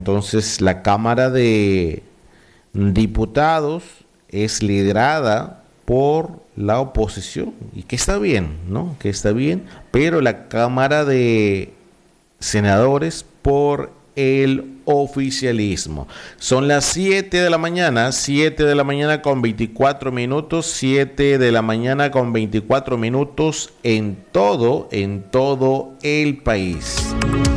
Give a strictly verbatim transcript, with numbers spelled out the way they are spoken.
Entonces, la Cámara de Diputados es liderada por la oposición, y que está bien, ¿no? Que está bien, pero la Cámara de Senadores por el oficialismo. Son las siete de la mañana, siete de la mañana con veinticuatro minutos, siete de la mañana con veinticuatro minutos en todo, en todo el país.